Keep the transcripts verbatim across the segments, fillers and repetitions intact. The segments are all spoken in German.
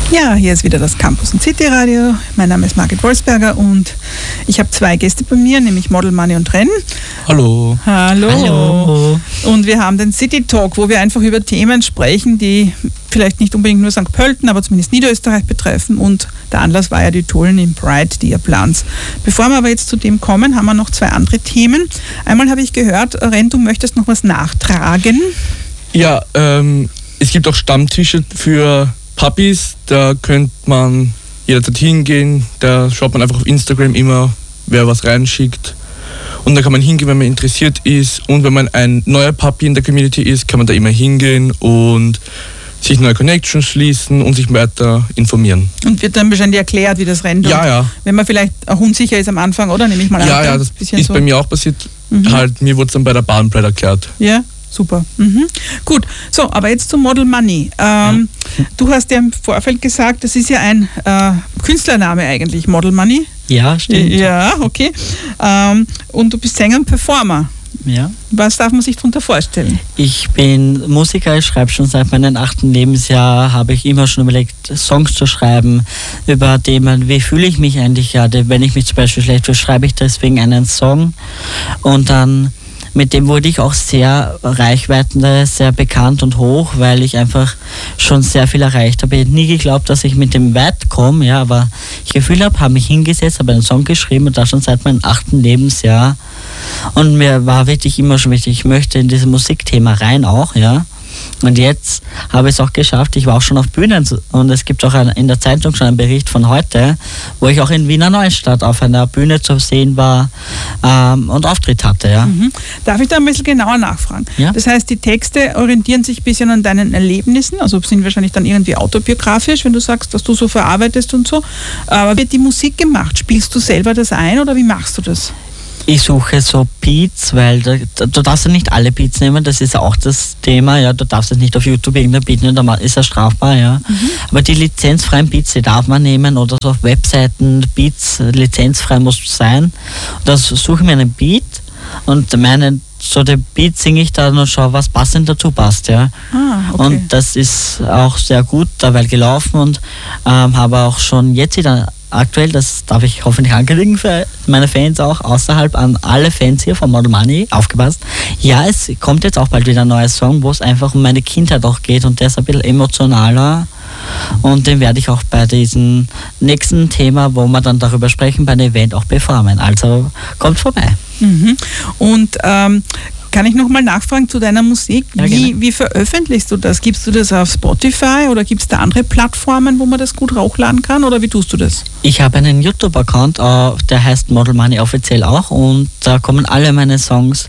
Ja, hier ist wieder das Campus und City Radio. Mein Name ist Margit Wolfsberger und ich habe zwei Gäste bei mir, nämlich Model Money und Ren. Hallo. Hallo. Hallo. Und wir haben den City Talk, wo wir einfach über Themen sprechen, die vielleicht nicht unbedingt nur Sankt Pölten, aber zumindest Niederösterreich betreffen. Und der Anlass war ja die Tullen im Pride, die ihr plant. Bevor wir aber jetzt zu dem kommen, haben wir noch zwei andere Themen. Einmal habe ich gehört, Ren, du möchtest noch was nachtragen. Ja, ähm, es gibt auch Stammtische für Puppies, da könnte man jederzeit hingehen, da schaut man einfach auf Instagram immer, wer was reinschickt. Und da kann man hingehen, wenn man interessiert ist. Und wenn man ein neuer Puppy in der Community ist, kann man da immer hingehen und sich neue Connections schließen und sich weiter informieren. Und wird dann wahrscheinlich erklärt, wie das rennt. Ja, ja. Wenn man vielleicht auch unsicher ist am Anfang, oder? Nehme ich mal an. Ja, ja, das ist so bei mir auch passiert. Mhm. Halt, mir wurde es dann bei der Bahnbreit erklärt. Ja. Super. Mhm. Gut. So, aber jetzt zum Model Money. Ähm, ja. Du hast ja im Vorfeld gesagt, das ist ja ein äh, Künstlername eigentlich, Model Money. Ja, stimmt. Ja, okay. Ähm, und du bist Sänger und Performer. Ja. Was darf man sich darunter vorstellen? Ich bin Musiker, ich schreibe schon seit meinem achten Lebensjahr, habe ich immer schon überlegt, Songs zu schreiben über Themen, wie fühle ich mich eigentlich gerade, wenn ich mich zum Beispiel schlecht fühle, schreibe ich deswegen einen Song und dann mit dem wurde ich auch sehr reichweitend, sehr bekannt und hoch, weil ich einfach schon sehr viel erreicht habe. Ich hätte nie geglaubt, dass ich mit dem weit komme, ja, aber ich Gefühl habe, habe mich hingesetzt, habe einen Song geschrieben und das schon seit meinem achten Lebensjahr. Und mir war wirklich immer schon wichtig, ich möchte in dieses Musikthema rein auch, ja. Und jetzt habe ich es auch geschafft, ich war auch schon auf Bühnen und es gibt auch in der Zeitung schon einen Bericht von heute, wo ich auch in Wiener Neustadt auf einer Bühne zu sehen war ähm, und Auftritt hatte. Ja. Mhm. Darf ich da ein bisschen genauer nachfragen? Ja? Das heißt, die Texte orientieren sich ein bisschen an deinen Erlebnissen, also sind wahrscheinlich dann irgendwie autobiografisch, wenn du sagst, dass du so verarbeitest und so. Aber wird die Musik gemacht? Spielst du selber das ein oder wie machst du das? Ich suche so Beats, weil da, da, du darfst ja nicht alle Beats nehmen, das ist ja auch das Thema, ja, du darfst jetzt nicht auf YouTube irgendein Beat nehmen, da ist ja strafbar, ja. Mhm. Aber die lizenzfreien Beats, die darf man nehmen oder so auf Webseiten, Beats, lizenzfrei muss sein. Da suche ich mir einen Beat und meinen, so den Beat singe ich dann und schaue, was passend dazu passt, ja. Ah, okay. Und das ist auch sehr gut dabei gelaufen und ähm, habe auch schon jetzt wieder aktuell, das darf ich hoffentlich ankündigen für meine Fans auch, außerhalb an alle Fans hier von Model Money, aufgepasst. Ja, es kommt jetzt auch bald wieder ein neuer Song, wo es einfach um meine Kindheit auch geht und der ist ein bisschen emotionaler und den werde ich auch bei diesem nächsten Thema, wo wir dann darüber sprechen, bei einem Event auch performen. Also kommt vorbei. Mhm. Und ähm, kann ich nochmal nachfragen zu deiner Musik? Ja, wie, wie veröffentlichst du das? Gibst du das auf Spotify oder gibt es da andere Plattformen, wo man das gut hochladen kann oder wie tust du das? Ich habe einen YouTube-Account, der heißt Model Money offiziell auch und da kommen alle meine Songs,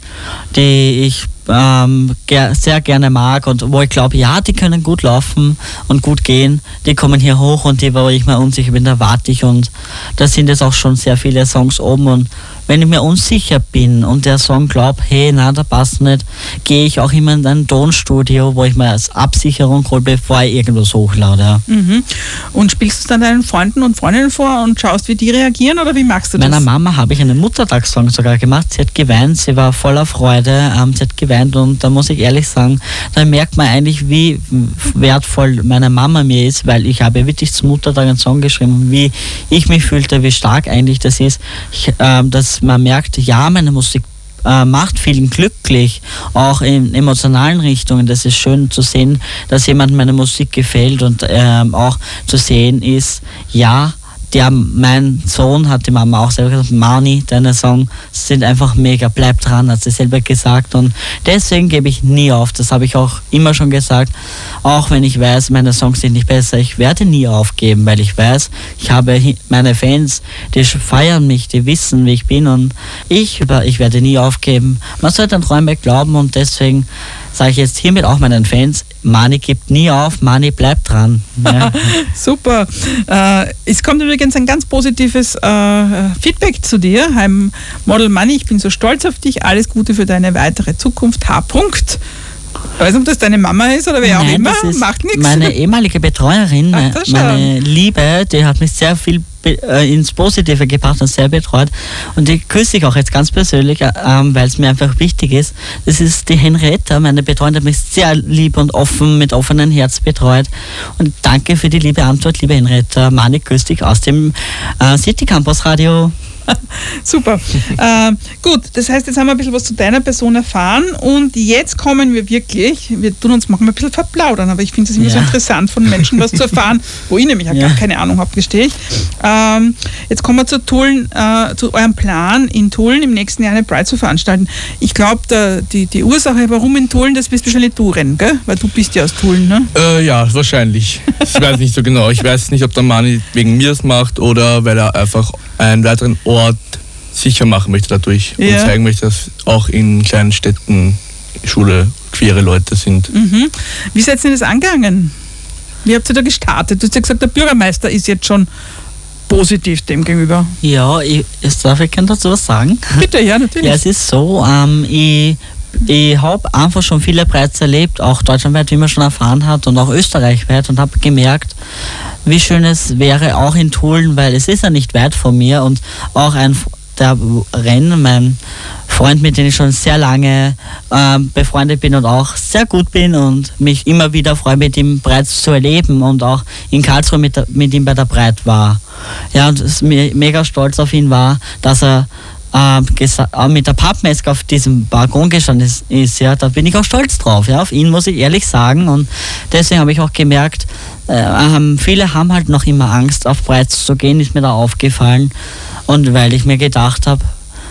die ich ähm, ger- sehr gerne mag und wo ich glaube, ja, die können gut laufen und gut gehen, die kommen hier hoch und die, wo ich mir unsicher bin, da warte ich und da sind jetzt auch schon sehr viele Songs oben und wenn ich mir unsicher bin und der Song glaubt, hey, na, da passt nicht, gehe ich auch immer in ein Tonstudio, wo ich mir als Absicherung hole, bevor ich irgendwas hochlade. Ja. Mhm. Und spielst du es dann deinen Freunden und Freundinnen vor und schaust, wie die reagieren oder wie machst du das? Meiner Mama habe ich einen Muttertagssong sogar gemacht. Sie hat geweint, sie war voller Freude, ähm, sie hat geweint und da muss ich ehrlich sagen, da merkt man eigentlich, wie wertvoll meine Mama mir ist, weil ich habe wirklich zum Muttertag einen Song geschrieben, wie ich mich fühlte, wie stark eigentlich das ist, ich, ähm, dass man merkt, ja, meine Musik äh, macht vielen glücklich, auch in emotionalen Richtungen. Das ist schön zu sehen, dass jemand meine Musik gefällt und ähm, auch zu sehen ist, ja, der, mein Sohn hat die Mama auch selber gesagt, Mani, deine Songs sind einfach mega, bleib dran, hat sie selber gesagt und deswegen gebe ich nie auf, das habe ich auch immer schon gesagt, auch wenn ich weiß, meine Songs sind nicht besser, ich werde nie aufgeben, weil ich weiß, ich habe meine Fans, die feiern mich, die wissen, wie ich bin und ich, ich werde nie aufgeben. Man sollte an Träume glauben und deswegen sage ich jetzt hiermit auch meinen Fans, Mani gibt nie auf, Mani bleibt dran. Ja. Super. Äh, es kommt übrigens ein ganz positives äh, Feedback zu dir. Heim Model Money, ich bin so stolz auf dich, alles Gute für deine weitere Zukunft. H. -Punkt. Ich weiß nicht, ob das deine Mama ist oder wer auch Nein, immer, das ist macht nichts. meine ehemalige Betreuerin, Ach, meine Liebe, die hat mich sehr viel äh, ins Positive gebracht und sehr betreut. Und die grüße ich auch jetzt ganz persönlich, äh, weil es mir einfach wichtig ist. Das ist die Henrietta, meine Betreuerin, die mich sehr lieb und offen, mit offenem Herz betreut. Und danke für die liebe Antwort, liebe Henrietta. Mani, grüß dich aus dem äh, City Campus Radio. Super. äh, gut, das heißt, jetzt haben wir ein bisschen was zu deiner Person erfahren und jetzt kommen wir wirklich, wir tun uns manchmal ein bisschen verplaudern, aber ich finde es immer ja. so interessant, von Menschen was zu erfahren, wo ich nämlich ja. gar keine Ahnung habe, gestehe ich. Ähm, jetzt kommen wir zu Tulln, äh, zu eurem Plan, in Tulln im nächsten Jahr eine Pride zu veranstalten. Ich glaube, die, die Ursache, warum in Tulln, das bist wahrscheinlich du, Ren, gell? Weil du bist ja aus Tulln, ne? Äh, ja, wahrscheinlich. Ich weiß nicht so genau. Ich weiß nicht, ob der Mani wegen mir es macht oder weil er einfach einen weiteren Ort sicher machen möchte dadurch ja. und zeigen möchte, dass auch in kleinen Städten Schule queere Leute sind. Mhm. Wie seid ihr das angegangen? Wie habt ihr da gestartet? Du hast ja gesagt, der Bürgermeister ist jetzt schon positiv dem gegenüber. Ja, ich, jetzt darf ich dazu was sagen. Bitte, ja, natürlich. Ja, es ist so, ähm, ich Ich habe einfach schon viele Prides erlebt, auch deutschlandweit, wie man schon erfahren hat, und auch österreichweit, und habe gemerkt, wie schön es wäre, auch in Tulln, weil es ist ja nicht weit von mir, und auch ein der Ren, mein Freund, mit dem ich schon sehr lange ähm, befreundet bin und auch sehr gut bin und mich immer wieder freue, mit ihm Prides zu erleben und auch in Karlsruhe mit, der, mit ihm bei der Pride war. Ja, und es mir mega stolz auf ihn war, dass er äh, gesa- mit der Pappmaske auf diesem Balkon gestanden ist, ist, ja, da bin ich auch stolz drauf, ja, auf ihn muss ich ehrlich sagen, und deswegen habe ich auch gemerkt, äh, viele haben halt noch immer Angst, auf Prides zu gehen, ist mir da aufgefallen, und weil ich mir gedacht habe,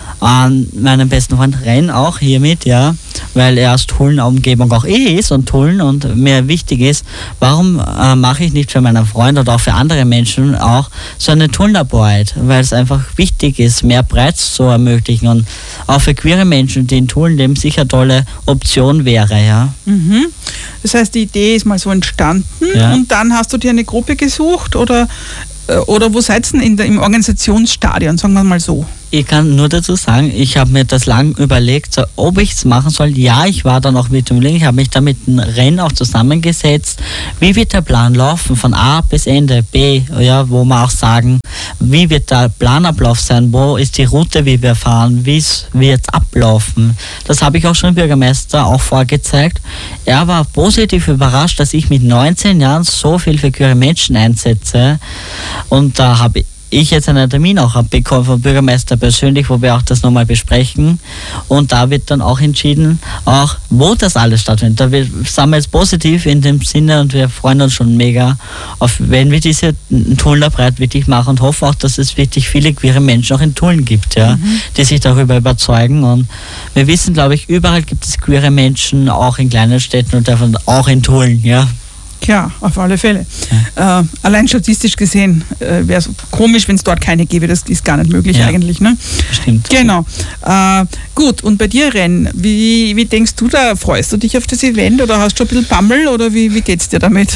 an meinen besten Freund Ren auch hiermit, ja, weil er aus Tulln Umgebung auch eh ist und Tulln und mir wichtig ist, warum äh, mache ich nicht für meinen Freund oder auch für andere Menschen auch so eine Tullner Pride, weil es einfach wichtig ist, mehr Prides zu ermöglichen, und auch für queere Menschen, die in Tulln leben, sicher tolle Option wäre, ja. Mhm. Das heißt, die Idee ist mal so entstanden, ja. Und dann hast du dir eine Gruppe gesucht oder Oder wo seid ihr denn in der, im Organisationsstadion, sagen wir mal so? Ich kann nur dazu sagen, ich habe mir das lang überlegt, so, ob ich es machen soll. Ja, ich war dann auch mit dem Link, ich habe mich da mit dem Ren auch zusammengesetzt. Wie wird der Plan laufen, von A bis Ende, B, ja, wo wir auch sagen, wie wird der Planablauf sein, wo ist die Route, wie wir fahren, wie wird es ablaufen. Das habe ich auch schon dem Bürgermeister auch vorgezeigt. Er war positiv überrascht, dass ich mit neunzehn Jahren so viel für queere Menschen einsetze. Und da habe ich ich jetzt einen Termin auch bekommen vom Bürgermeister persönlich, wo wir auch das nochmal besprechen, und da wird dann auch entschieden, auch wo das alles stattfindet. Da wir, sind wir jetzt positiv in dem Sinne, und wir freuen uns schon mega auf, wenn wir diese Tullner Pride wirklich machen, und hoffen auch, dass es wirklich viele queere Menschen auch in Tulln gibt, ja, mhm. die sich darüber überzeugen, und wir wissen, glaube ich, überall gibt es queere Menschen, auch in kleinen Städten und davon auch in Tulln, ja. Klar, auf alle Fälle. Ja. Äh, allein statistisch gesehen äh, wäre es komisch, wenn es dort keine gäbe. Das ist gar nicht möglich, ja. eigentlich. Ne? Stimmt. Genau. Äh, gut, und bei dir, Ren, wie, wie denkst du da? Freust du dich auf das Event oder hast du schon ein bisschen Bammel oder wie, wie geht es dir damit?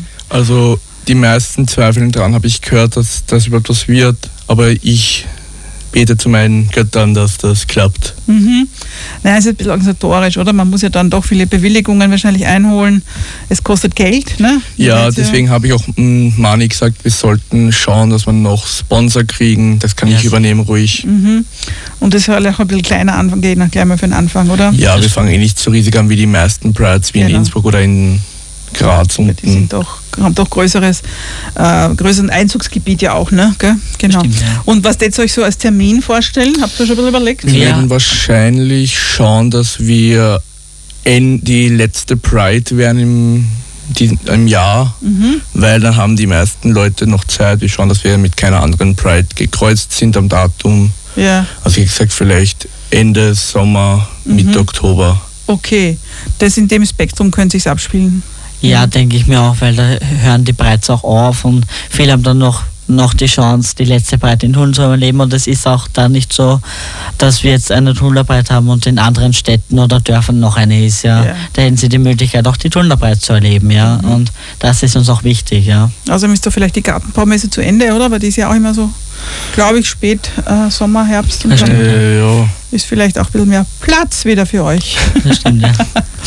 Also die meisten zweifeln dran, habe ich gehört, dass das überhaupt was wird, aber ich bete zu meinen Göttern, dass das klappt. Mhm. Nein, es ist ein bisschen organisatorisch, oder? Man muss ja dann doch viele Bewilligungen wahrscheinlich einholen. Es kostet Geld, ne? Ja, deswegen habe ich auch m, Mani gesagt, wir sollten schauen, dass wir noch Sponsor kriegen. Das kann yes. ich übernehmen, ruhig. Mhm. Und das soll auch ein bisschen kleiner Anfang gehen, gleich mal für den Anfang, oder? Ja, wir fangen eh nicht so riesig an wie die meisten Prides, wie genau. in Innsbruck oder in Graz. Und die sind doch, haben doch größeres, äh, größeren Einzugsgebiet ja auch, ne? Gell? Genau. Stimmt, ja. Und was würdet ihr euch so als Termin vorstellen? Habt ihr schon ein bisschen überlegt? Wir ja. werden wahrscheinlich schauen, dass wir in die letzte Pride werden im, die, im Jahr, mhm. weil dann haben die meisten Leute noch Zeit. Wir schauen, dass wir mit keiner anderen Pride gekreuzt sind am Datum. Ja. Also wie gesagt, vielleicht Ende Sommer, mhm. Mitte Oktober. Okay, das in dem Spektrum könnte sich abspielen. Ja, denke ich mir auch, weil da hören die Prides auch auf, und viele haben dann noch, noch die Chance, die letzte Pride in Tulln zu überleben, und es ist auch da nicht so, dass wir jetzt eine Tullner Pride haben und in anderen Städten oder Dörfern noch eine ist, ja. ja. Da hätten sie die Möglichkeit, auch die Tullner Pride zu erleben, ja, mhm. und das ist uns auch wichtig, ja. Außerdem ist da vielleicht die Gartenbaumesse zu Ende, oder? Weil die ist ja auch immer so glaube ich, spät äh, Sommer, Herbst. Und Das dann stimmt. Äh, ja. ist vielleicht auch ein bisschen mehr Platz wieder für euch. Das stimmt, ja.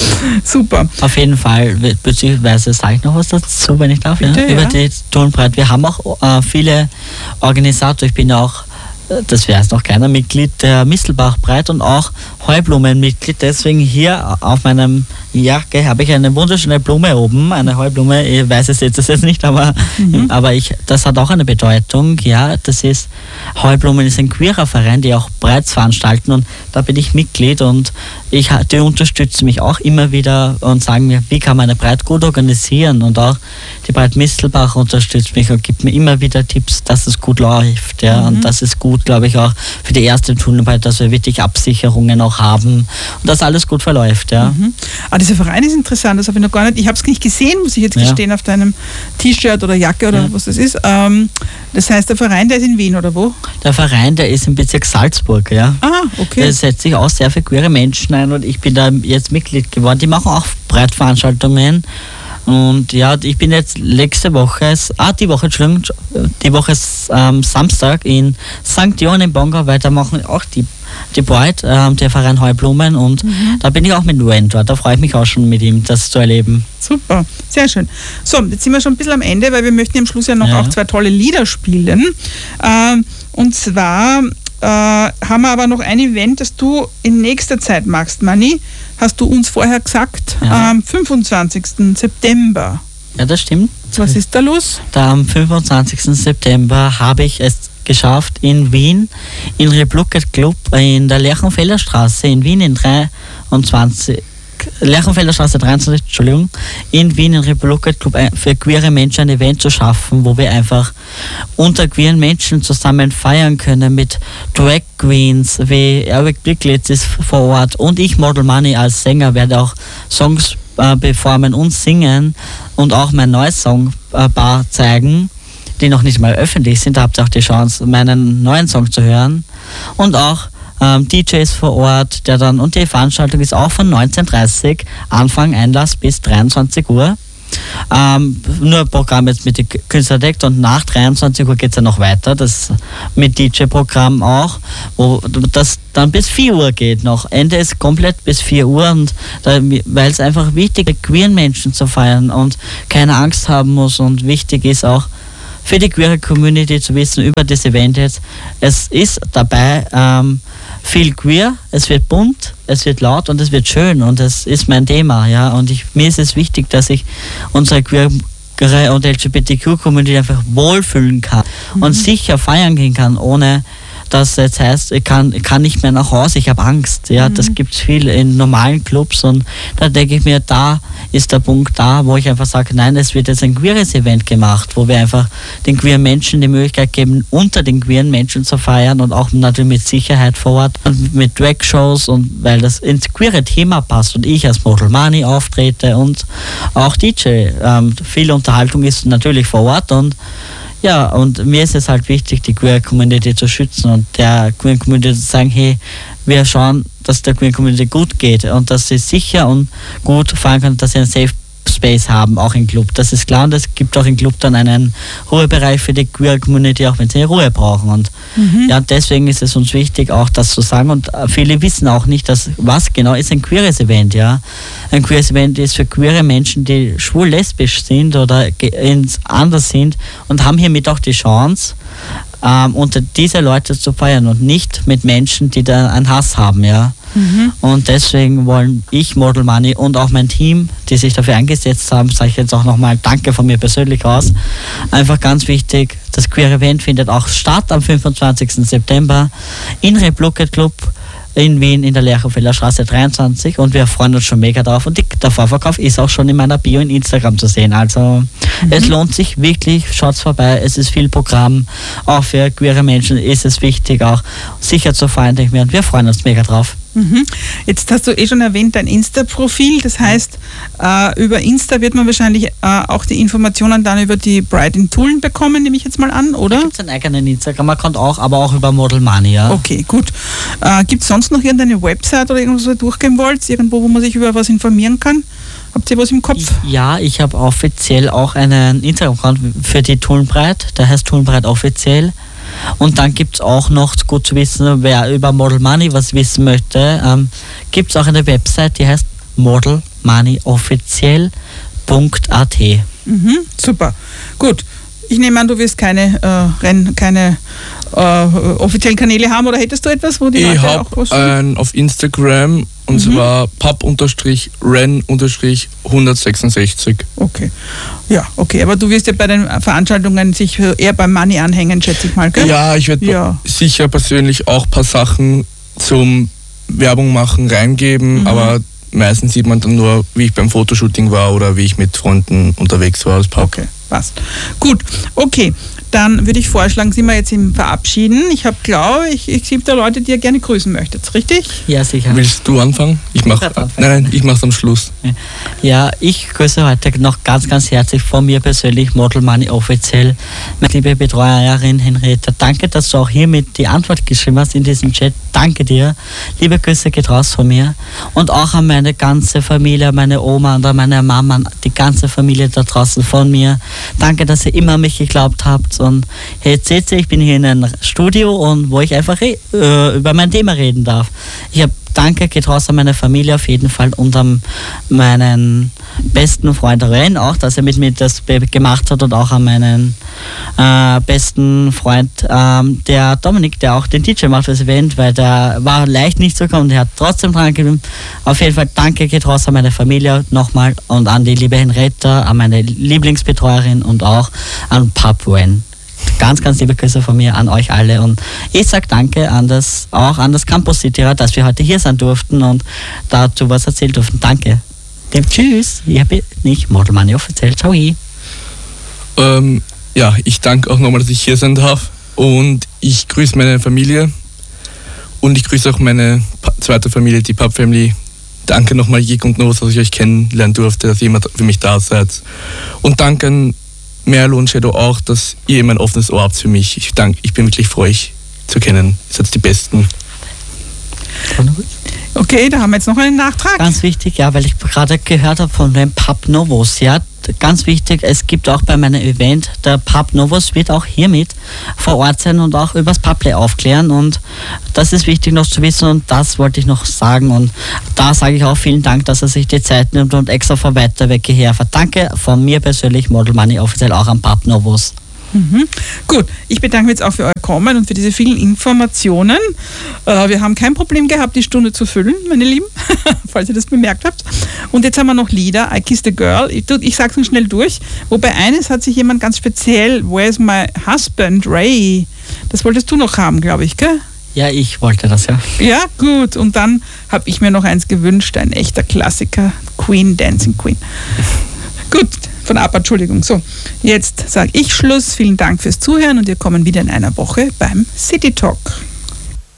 Super. Auf jeden Fall, beziehungsweise sage ich noch was dazu, wenn ich darf, Bitte, ja? über ja. die Turnbreit. Wir haben auch äh, viele Organisatoren, ich bin ja auch, äh, das wäre jetzt noch keiner, Mitglied der Mistelbach-Breit und auch Heublumenmitglied, deswegen hier auf meinem Jacke habe ich eine wunderschöne Blume oben, eine Heublume, ich weiß es jetzt, das jetzt nicht, aber, Mhm. aber ich, das hat auch eine Bedeutung, ja, das ist, Heublumen ist ein queerer Verein, die auch Breits veranstalten und da bin ich Mitglied und ich, die unterstützen mich auch immer wieder und sagen mir, wie kann man eine Breit gut organisieren und auch die Breit Mistelbach unterstützt mich und gibt mir immer wieder Tipps, dass es gut läuft, ja, Mhm. und das ist gut, glaube ich, auch für die erste Turnbreit, dass wir wirklich Absicherungen auch haben und dass alles gut verläuft, ja. Mhm. Ah, dieser Verein ist interessant, das habe ich noch gar nicht, ich habe es nicht gesehen, muss ich jetzt Ja. gestehen, auf deinem T-Shirt oder Jacke oder Ja. was das ist. Ähm, das heißt, der Verein, der ist in Wien oder wo? Der Verein, der ist im Bezirk Salzburg, ja. Ah, okay. Der setzt sich auch sehr für queere Menschen ein und ich bin da jetzt Mitglied geworden. Die machen auch Breitveranstaltungen. Und ja, ich bin jetzt letzte Woche, ah, die Woche, Entschuldigung, die Woche ähm, Samstag in Sankt Johann im Bongau, weil da machen auch die, die Breit, ähm, der Verein Heublumen und Mhm. da bin ich auch mit Wayne dort. Da freue ich mich auch schon mit ihm, das zu erleben. Super, sehr schön. So, jetzt sind wir schon ein bisschen am Ende, weil wir möchten am Schluss ja noch Ja. auch zwei tolle Lieder spielen. Ähm, und zwar äh, haben wir aber noch ein Event, das du in nächster Zeit machst, Manni. Hast du uns vorher gesagt, Ja. am fünfundzwanzigsten September. Ja, das stimmt. Was ist da los? Da am fünfundzwanzigsten September habe ich es geschafft, in Wien, in Replucket Club in der Lerchenfelder Straße in Wien in dreiundzwanzig, Lerchenfelder Straße dreiundzwanzig, Entschuldigung, in Wien in Replucket Club ein- für queere Menschen ein Event zu schaffen, wo wir einfach unter queeren Menschen zusammen feiern können mit Drag Queens, wie Eric Bicklitz ist vor Ort und ich, Model Money als Sänger, werde auch Songs äh, performen und singen und auch mein neues Song äh, Bar zeigen, die noch nicht mal öffentlich sind. Da habt ihr auch die Chance, meinen neuen Song zu hören. Und auch ähm, D Js vor Ort, der dann, und die Veranstaltung ist auch von neunzehn Uhr dreißig, Anfang Einlass bis dreiundzwanzig Uhr. Ähm, nur Programm jetzt mit den Künstlern deckt und nach dreiundzwanzig Uhr geht es ja noch weiter, das mit D J-Programm auch, wo das dann bis vier Uhr geht noch. Ende ist komplett bis vier Uhr und da, weil es einfach wichtig ist, queeren Menschen zu feiern und keine Angst haben muss und wichtig ist auch für die queere Community zu wissen über das Event jetzt. Es ist dabei ähm, viel queer, es wird bunt, es wird laut und es wird schön und das ist mein Thema, ja. Und ich, mir ist es wichtig, dass ich unsere queere und L G B T Q-Community einfach wohlfühlen kann Mhm. und sicher feiern gehen kann, ohne dass jetzt heißt, ich kann, ich kann nicht mehr nach Hause, ich habe Angst. Ja, Mhm. das gibt es viel in normalen Clubs und da denke ich mir, da ist der Punkt da, wo ich einfach sage, nein, es wird jetzt ein queeres Event gemacht, wo wir einfach den queeren Menschen die Möglichkeit geben, unter den queeren Menschen zu feiern und auch natürlich mit Sicherheit vor Ort und mit Drag-Shows und weil das ins queere Thema passt und ich als Model Money auftrete und auch D J. Ähm, viel Unterhaltung ist natürlich vor Ort und ja, und mir ist es halt wichtig, die Queer Community zu schützen und der Queer Community zu sagen, hey, wir schauen, dass der Queer Community gut geht und dass sie sicher und gut feiern können, dass sie einen Safe Space haben, auch im Club. Das ist klar und es gibt auch im Club dann einen Ruhebereich für die Queer Community, auch wenn sie Ruhe brauchen. Und Mhm. ja, deswegen ist es uns wichtig, auch das zu sagen. Und äh, viele wissen auch nicht, dass, was genau ist ein queeres Event, ja. Ein queeres Event ist für queere Menschen, die schwul-lesbisch sind oder ge- ins anders sind und haben hiermit auch die Chance, ähm, unter diese Leute zu feiern und nicht mit Menschen, die da einen Hass haben, ja. Mhm. Und deswegen wollen ich, Model Money und auch mein Team, die sich dafür eingesetzt haben, sage ich jetzt auch nochmal Danke von mir persönlich aus. Einfach ganz wichtig, das Queer Event findet auch statt am fünfundzwanzigsten September in Replucket Club in Wien in der Lerchenfelder Straße dreiundzwanzig und wir freuen uns schon mega drauf und die, der Vorverkauf ist auch schon in meiner Bio in Instagram zu sehen, also Mhm. es lohnt sich wirklich, schaut's vorbei, es ist viel Programm, auch für queere Menschen ist es wichtig, auch sicher zu feiern, denke ich mir, und wir freuen uns mega drauf. Mhm. Jetzt hast du eh schon erwähnt, dein Insta-Profil. Das heißt, äh, über Insta wird man wahrscheinlich äh, auch die Informationen dann über die Bride in Tulln bekommen, nehme ich jetzt mal an, Da oder? gibt es einen eigenen Instagram-Account auch, aber auch über Model Money, ja. Okay, gut. Äh, Gibt es sonst noch irgendeine Website oder irgendwas, was ihr durchgehen wollt? Irgendwo, wo man sich über was informieren kann? Habt ihr was im Kopf? Ja, ich habe offiziell auch einen Instagram-Account für die Tullenbreit, der heißt Tullenbreit offiziell. Und dann gibt es auch noch, gut zu wissen, wer über Model Money was wissen möchte, ähm, gibt es auch eine Website, die heißt model money offiziell punkt a t. Mhm, super. Gut. Ich nehme an, du wirst keine, äh, Renn, keine äh, offiziellen Kanäle haben, oder hättest du etwas, wo die ich Leute auch posten? Ich habe auf Instagram, und mhm. zwar pub-ren hundertsechsundsechzig. Okay. Ja, okay. Aber du wirst ja bei den Veranstaltungen sich eher beim Money anhängen, schätze ich mal, gell? Ja, ich werde ja. sicher persönlich auch ein paar Sachen zum Werbung machen reingeben, mhm. aber meistens sieht man dann nur, wie ich beim Fotoshooting war oder wie ich mit Freunden unterwegs war als Pub. Okay, passt. Gut, okay. Dann würde ich vorschlagen, sind wir jetzt im Verabschieden. Ich habe, glaube ich, ich sehe da Leute, die ihr gerne grüßen möchtet, richtig? Ja, sicher. Willst du anfangen? Ich mach, nein, nein, ich mache es am Schluss. Ja, ich grüße heute noch ganz, ganz herzlich von mir persönlich Model Money offiziell. Meine liebe Betreuerin Henrietta, danke, dass du auch hier mit die Antwort geschrieben hast in diesem Chat. Danke dir. Liebe Grüße geht raus von mir. Und auch an meine ganze Familie, meine Oma und an meine Mama, die ganze Familie da draußen von mir. Danke, dass ihr immer an mich geglaubt habt. Und hey, jetzt seht ihr, ich bin hier in einem Studio, und wo ich einfach äh, über mein Thema reden darf. Ich habe Danke geht raus an meine Familie auf jeden Fall und an meinen besten Freund Ren auch, dass er mit mir das gemacht hat, und auch an meinen äh, besten Freund, ähm, der Dominik, der auch den D J macht, das Event, weil der war leicht nicht zu kommen, der hat trotzdem dran gegeben. Auf jeden Fall Danke geht raus an meine Familie nochmal und an die liebe Henrietta, an meine Lieblingsbetreuerin und auch an Pub Ren. Ganz, ganz liebe Grüße von mir an euch alle, und ich sage danke an das, auch an das Campus City, dass wir heute hier sein durften und dazu was erzählen durften. Danke. Dem Tschüss. Hier bin ich, Model Money offiziell. Ciao. Ähm, ja, ich danke auch nochmal, dass ich hier sein darf, und ich grüße meine Familie und ich grüße auch meine zweite Familie, die Pub Family. Danke nochmal, Jig und Novus, dass ich euch kennenlernen durfte, dass ihr immer für mich da seid. Und danke an Merlo und Shadow auch, dass ihr immer ein offenes Ohr habt für mich. Ich, danke, ich bin wirklich froh, euch zu kennen. Ihr seid die Besten. Okay, da haben wir jetzt noch einen Nachtrag. Ganz wichtig, ja, weil ich gerade gehört habe von dem Pub Novus, ja, ganz wichtig, es gibt auch bei meinem Event, der Pub Novus wird auch hiermit vor Ort sein und auch übers Publi aufklären, und das ist wichtig noch zu wissen, und das wollte ich noch sagen, und da sage ich auch vielen Dank, dass er sich die Zeit nimmt und extra von weiter weg hierher fährt. Danke von mir persönlich, Model Money offiziell auch am Pub Novus. Mhm. Gut, ich bedanke mich jetzt auch für euer Kommen und für diese vielen Informationen. Äh, wir haben kein Problem gehabt, die Stunde zu füllen, meine Lieben, falls ihr das bemerkt habt. Und jetzt haben wir noch Lieder, I Kissed a Girl. Ich, ich sage es schnell durch. Wobei eines hat sich jemand ganz speziell, Where's My Husband, Ray? Das wolltest du noch haben, glaube ich, gell? Ja, ich wollte das, ja. Ja, gut. Und dann habe ich mir noch eins gewünscht, ein echter Klassiker, Queen, Dancing Queen. Gut, von ABBA, Entschuldigung. So, jetzt sage ich Schluss. Vielen Dank fürs Zuhören, und wir kommen wieder in einer Woche beim City Talk.